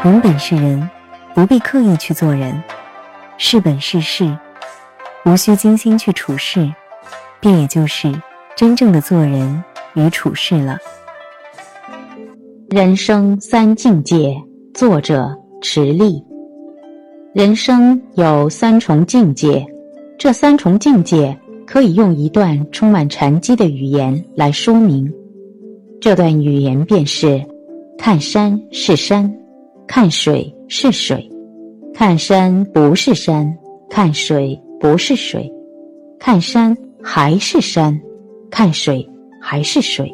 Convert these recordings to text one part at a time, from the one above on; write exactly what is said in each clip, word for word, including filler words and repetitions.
人本是人，不必刻意去做人；事本是事，无需精心去处事，便也就是真正的做人与处事了。 人生三境界，作者池莉。人生有三重境界，这三重境界可以用一段充满禅机的语言来说明。这段语言便是：看山是山，看水是水，看山不是山，看水不是水，看山还是山，看水还是水。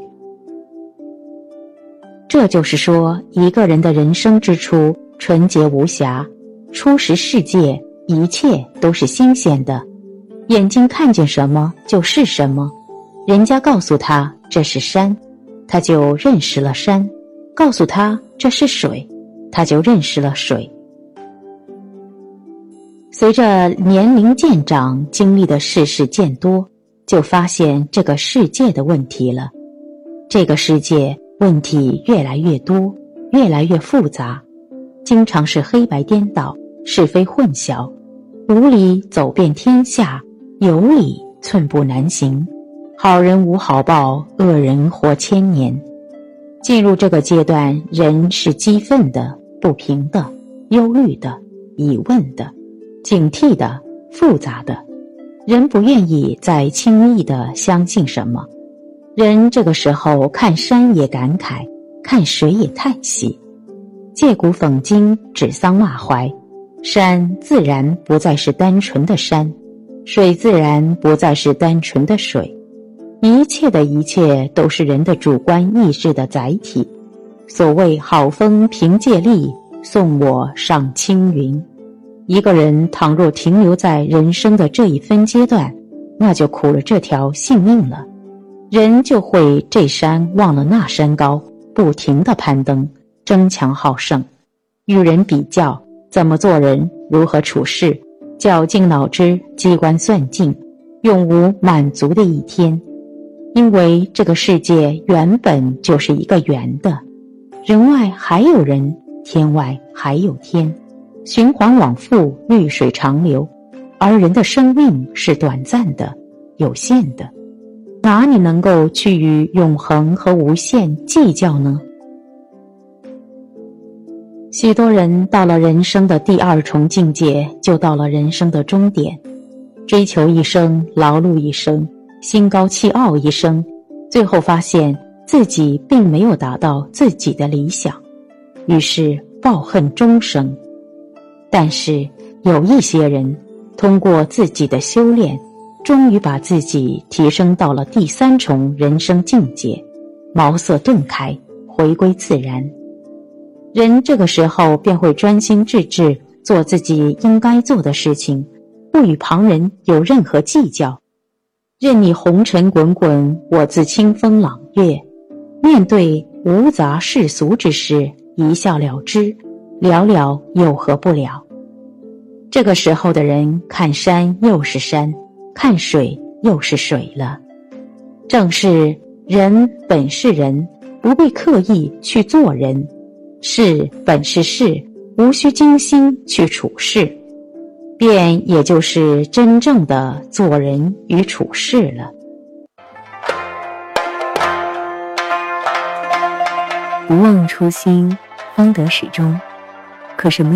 这就是说，一个人的人生之初纯洁无瑕，初识世界，一切都是新鲜的，眼睛看见什么就是什么。人家告诉他这是山，他就认识了山；告诉他这是水，他就认识了水。随着年龄渐长，经历的世事渐多，就发现这个世界的问题了。这个世界问题越来越多，越来越复杂，经常是黑白颠倒，是非混淆，无理走遍天下，有理寸步难行，好人无好报，恶人活千年。进入这个阶段，人是激愤的、不平的、忧虑的、疑问的、警惕的、复杂的。人不愿意再轻易地相信什么。人这个时候看山也感慨，看水也叹息，借古讽今，指桑骂槐。山自然不再是单纯的山，水自然不再是单纯的水，一切的一切都是人的主观意志的载体。所谓好风凭借力，送我上青云。一个人倘若停留在人生的这一分阶段，那就苦了这条性命了。人就会这山忘了那山高，不停地攀登，争强好胜，与人比较，怎么做人，如何处事，绞尽脑汁，机关算尽，永无满足的一天。因为这个世界原本就是一个圆的，人外还有人，天外还有天，循环往复，绿水长流。而人的生命是短暂的、有限的，哪里能够去与永恒和无限计较呢？许多人到了人生的第二重境界，就到了人生的终点，追求一生，劳碌一生，心高气傲一生，最后发现自己并没有达到自己的理想，于是抱恨终生。但是有一些人通过自己的修炼，终于把自己提升到了第三重人生境界，茅塞顿开，回归自然。人这个时候便会专心致志做自己应该做的事情，不与旁人有任何计较。任你红尘滚滚，我自清风朗月。面对无杂世俗之事，一笑了之，了了又何不了。这个时候的人看山又是山，看水又是水了。正是人本是人，不必刻意去做人；事本是事，无需精心去处事，便也就是真正的做人与处事了。 不忘初心，方得始终。可是没